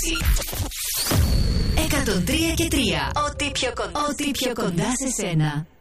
Ζήση. 103 και 3. Ό,τι πιο κοντά σε σένα.